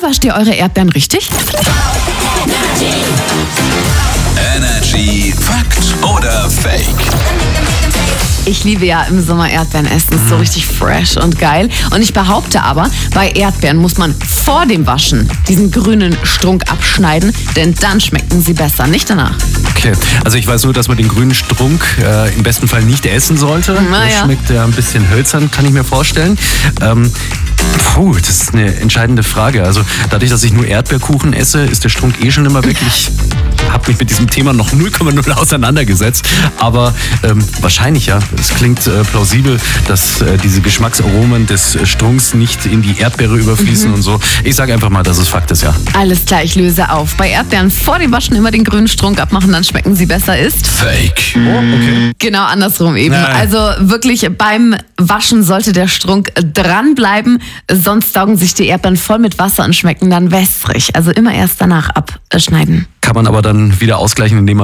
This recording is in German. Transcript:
wascht ihr eure Erdbeeren richtig? Energy Fakt oder Fake? Ich liebe ja im Sommer Erdbeeren essen. Ist so richtig fresh und geil. Und ich behaupte aber, bei Erdbeeren muss man vor dem Waschen diesen grünen Strunk abschneiden, denn dann schmecken sie besser, nicht danach. Okay, also ich weiß nur, dass man den grünen Strunk im besten Fall nicht essen sollte. Der schmeckt ja ein bisschen hölzern, kann ich mir vorstellen. Das ist eine entscheidende Frage. Also dadurch, dass ich nur Erdbeerkuchen esse, ist der Strunk schon immer weg. Ich habe mich mit diesem Thema noch 0,0 auseinandergesetzt. Aber wahrscheinlich ja. Es klingt plausibel, dass diese Geschmacksaromen des Strunks nicht in die Erdbeere überfließen und so. Ich sage einfach mal, dass es Fakt ist, ja. Alles klar, ich löse auf. Bei Erdbeeren vor dem Waschen immer den grünen Strunk abmachen, dann schmecken sie besser, ist Fake. Oh, okay. genau andersrum eben. Nein. Also wirklich beim Waschen sollte der Strunk dranbleiben, sonst saugen sich die Erdbeeren voll mit Wasser und schmecken dann wässrig. Also immer erst danach abschneiden. Kann man aber dann wieder ausgleichen, indem man